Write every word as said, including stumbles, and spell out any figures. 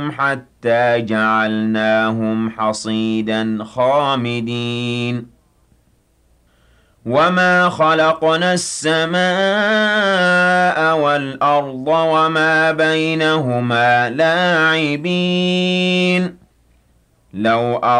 حَتَّىٰ جَعَلْنَاهُمْ حَصِيدًا خَامِدِينَ وَمَا خَلَقْنَا السَّمَاءَ وَالْأَرْضَ وَمَا بَيْنَهُمَا لَاعِبِينَ لَوْ